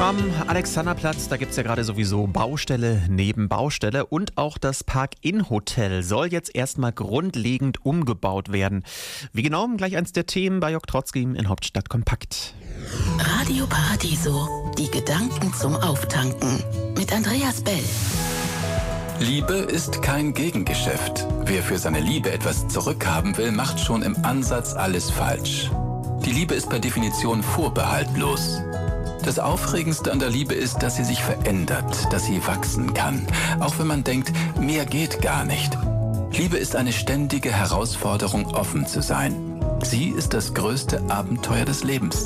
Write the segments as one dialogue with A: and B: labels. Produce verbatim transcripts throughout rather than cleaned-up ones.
A: Am Alexanderplatz, da gibt es ja gerade sowieso Baustelle neben Baustelle und auch das Park-In-Hotel soll jetzt erstmal grundlegend umgebaut werden. Wie genau? Gleich eins der Themen bei Jörg Trotzki in Hauptstadt Kompakt.
B: Radio Paradiso, die Gedanken zum Auftanken mit Andreas Bell.
C: Liebe ist kein Gegengeschäft. Wer für seine Liebe etwas zurückhaben will, macht schon im Ansatz alles falsch. Die Liebe ist per Definition vorbehaltlos. Das Aufregendste an der Liebe ist, dass sie sich verändert, dass sie wachsen kann, auch wenn man denkt, mehr geht gar nicht. Liebe ist eine ständige Herausforderung, offen zu sein. Sie ist das größte Abenteuer des Lebens.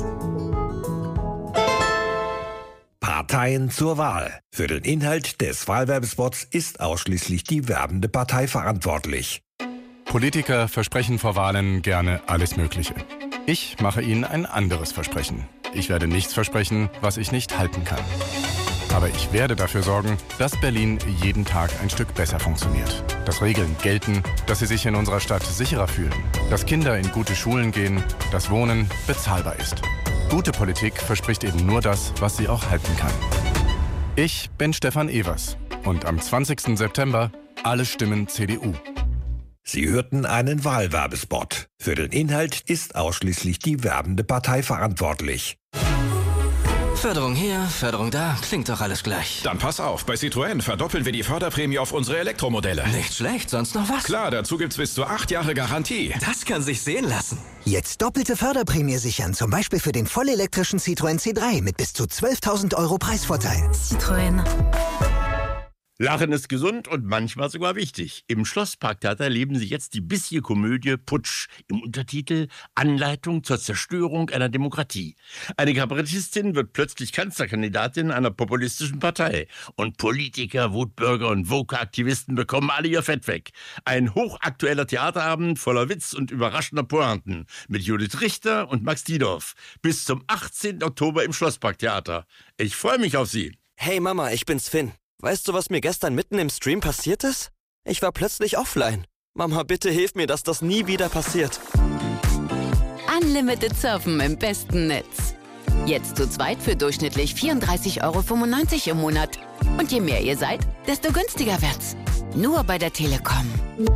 D: Parteien zur Wahl. Für den Inhalt des Wahlwerbespots ist ausschließlich die werbende Partei verantwortlich.
E: Politiker versprechen vor Wahlen gerne alles Mögliche. Ich mache Ihnen ein anderes Versprechen. Ich werde nichts versprechen, was ich nicht halten kann. Aber ich werde dafür sorgen, dass Berlin jeden Tag ein Stück besser funktioniert. Dass Regeln gelten, dass Sie sich in unserer Stadt sicherer fühlen. Dass Kinder in gute Schulen gehen, dass Wohnen bezahlbar ist. Gute Politik verspricht eben nur das, was sie auch halten kann. Ich bin Stefan Evers und am zwanzigsten September alle Stimmen C D U.
D: Sie hörten einen Wahlwerbespot. Für den Inhalt ist ausschließlich die werbende Partei verantwortlich.
F: Förderung hier, Förderung da, klingt doch alles gleich.
G: Dann pass auf, bei Citroën verdoppeln wir die Förderprämie auf unsere Elektromodelle.
F: Nicht schlecht, sonst noch was?
G: Klar, dazu gibt's bis zu acht Jahre Garantie.
F: Das kann sich sehen lassen.
H: Jetzt doppelte Förderprämie sichern, zum Beispiel für den vollelektrischen Citroën C drei mit bis zu zwölftausend Euro Preisvorteil.
I: Citroën.
J: Lachen ist gesund und manchmal sogar wichtig. Im Schlossparktheater erleben Sie jetzt die bissige Komödie Putsch. Im Untertitel Anleitung zur Zerstörung einer Demokratie. Eine Kabarettistin wird plötzlich Kanzlerkandidatin einer populistischen Partei. Und Politiker, Wutbürger und Woke-Aktivisten bekommen alle ihr Fett weg. Ein hochaktueller Theaterabend voller Witz und überraschender Pointen. Mit Judith Richter und Max Diedorf. Bis zum achtzehnten Oktober im Schlossparktheater. Ich freue mich auf Sie.
F: Hey Mama, ich bin's Finn. Weißt du, was mir gestern mitten im Stream passiert ist? Ich war plötzlich offline. Mama, bitte hilf mir, dass das nie wieder passiert.
B: Unlimited Surfen im besten Netz. Jetzt zu zweit für durchschnittlich vierunddreißig Euro fünfundneunzig im Monat. Und je mehr ihr seid, desto günstiger wird's. Nur bei der Telekom.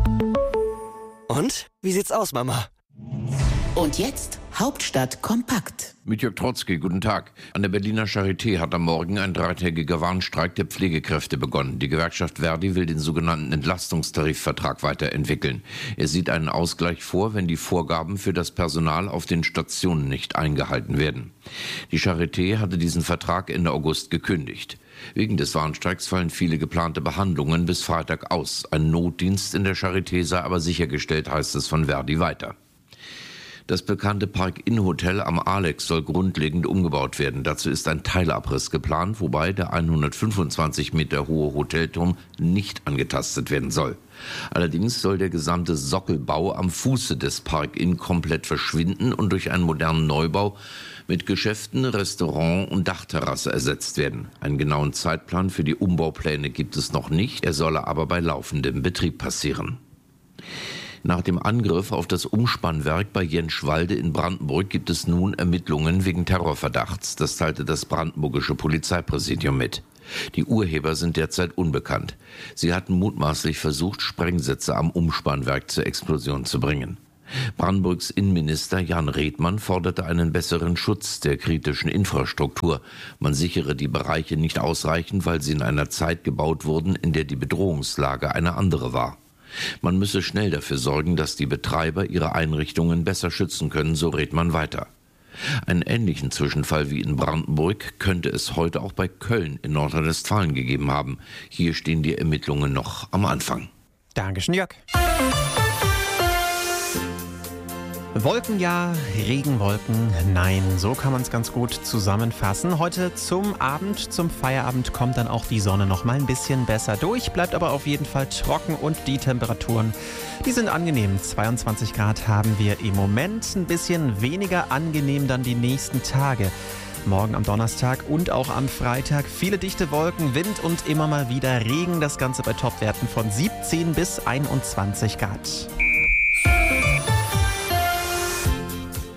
F: Und? Wie sieht's aus, Mama?
B: Und jetzt Hauptstadt kompakt.
K: Mit Jörg Trotzki, guten Tag. An der Berliner Charité hat am Morgen ein dreitägiger Warnstreik der Pflegekräfte begonnen. Die Gewerkschaft Verdi will den sogenannten Entlastungstarifvertrag weiterentwickeln. Er sieht einen Ausgleich vor, wenn die Vorgaben für das Personal auf den Stationen nicht eingehalten werden. Die Charité hatte diesen Vertrag Ende August gekündigt. Wegen des Warnstreiks fallen viele geplante Behandlungen bis Freitag aus. Ein Notdienst in der Charité sei aber sichergestellt, heißt es von Verdi weiter. Das bekannte Park-In-Hotel am Alex soll grundlegend umgebaut werden. Dazu ist ein Teilabriss geplant, wobei der hundertfünfundzwanzig Meter hohe Hotelturm nicht angetastet werden soll. Allerdings soll der gesamte Sockelbau am Fuße des Park-In komplett verschwinden und durch einen modernen Neubau mit Geschäften, Restaurant und Dachterrasse ersetzt werden. Einen genauen Zeitplan für die Umbaupläne gibt es noch nicht. Er solle aber bei laufendem Betrieb passieren. Nach dem Angriff auf das Umspannwerk bei Jentschwalde in Brandenburg gibt es nun Ermittlungen wegen Terrorverdachts. Das teilte das brandenburgische Polizeipräsidium mit. Die Urheber sind derzeit unbekannt. Sie hatten mutmaßlich versucht, Sprengsätze am Umspannwerk zur Explosion zu bringen. Brandenburgs Innenminister Jan Redmann forderte einen besseren Schutz der kritischen Infrastruktur. Man sichere die Bereiche nicht ausreichend, weil sie in einer Zeit gebaut wurden, in der die Bedrohungslage eine andere war. Man müsse schnell dafür sorgen, dass die Betreiber ihre Einrichtungen besser schützen können, so rät man weiter. Einen ähnlichen Zwischenfall wie in Brandenburg könnte es heute auch bei Köln in Nordrhein-Westfalen gegeben haben. Hier stehen die Ermittlungen noch am Anfang.
A: Dankeschön, Jörg. Wolken ja, Regenwolken nein. So kann man es ganz gut zusammenfassen. Heute zum Abend, zum Feierabend kommt dann auch die Sonne noch mal ein bisschen besser durch, bleibt aber auf jeden Fall trocken und die Temperaturen, die sind angenehm. zweiundzwanzig Grad haben wir im Moment, ein bisschen weniger angenehm dann die nächsten Tage. Morgen am Donnerstag und auch am Freitag viele dichte Wolken, Wind und immer mal wieder Regen. Das Ganze bei Topwerten von siebzehn bis einundzwanzig Grad.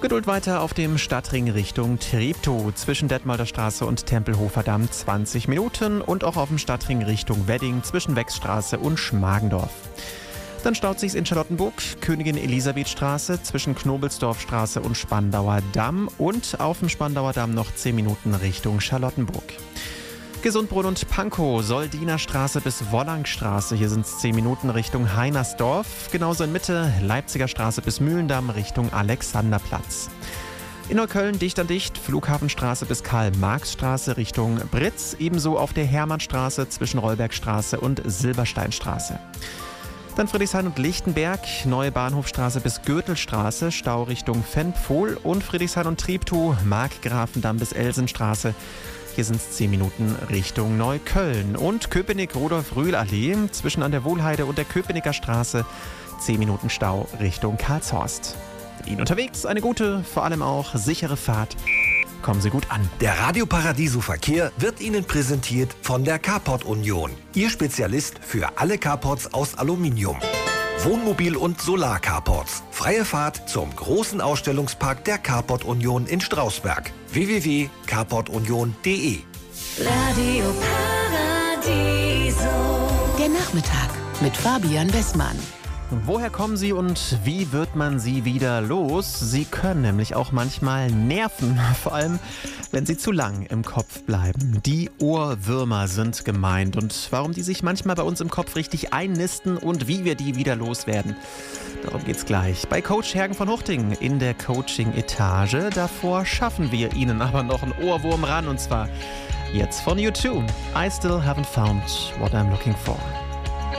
A: Geduld weiter auf dem Stadtring Richtung Treptow zwischen Detmolder Straße und Tempelhofer Damm zwanzig Minuten und auch auf dem Stadtring Richtung Wedding zwischen Wechsstraße und Schmargendorf. Dann staut sich's in Charlottenburg, Königin Elisabeth Straße zwischen Knobelsdorfstraße und Spandauer Damm und auf dem Spandauer Damm noch zehn Minuten Richtung Charlottenburg. Gesundbrunn und Pankow, Soldiner Straße bis Wollangstraße. Hier sind es zehn Minuten Richtung Heinersdorf. Genauso in Mitte, Leipziger Straße bis Mühlendamm Richtung Alexanderplatz. In Neukölln dicht an dicht, Flughafenstraße bis Karl-Marx-Straße Richtung Britz. Ebenso auf der Hermannstraße zwischen Rollbergstraße und Silbersteinstraße. Dann Friedrichshain und Lichtenberg, Neue Bahnhofstraße bis Gürtelstraße, Stau Richtung Fenpfohl und Friedrichshain und Treptow, Markgrafendamm bis Elsenstraße. Hier sind es zehn Minuten Richtung Neukölln. Und Köpenick-Rudolf-Rühl-Allee zwischen an der Wohlheide und der Köpenicker Straße. zehn Minuten Stau Richtung Karlshorst. Ihnen unterwegs eine gute, vor allem auch sichere Fahrt. Kommen Sie gut an.
D: Der Radio Paradiso Verkehr wird Ihnen präsentiert von der Carport Union. Ihr Spezialist für alle Carports aus Aluminium. Wohnmobil- und Solar-Carports. Freie Fahrt zum großen Ausstellungspark der Carport Union in Strausberg. w w w punkt carport union punkt d e
B: Radio Paradiso. Der Nachmittag mit Fabian Bessmann.
A: Woher kommen sie und wie wird man sie wieder los? Sie können nämlich auch manchmal nerven, vor allem wenn sie zu lang im Kopf bleiben. Die Ohrwürmer sind gemeint und warum die sich manchmal bei uns im Kopf richtig einnisten und wie wir die wieder loswerden. Darum geht's gleich bei Coach Hergen von Huchting in der Coaching-Etage. Davor schaffen wir Ihnen aber noch einen Ohrwurm ran und zwar jetzt von U zwei. I still haven't found what I'm looking for.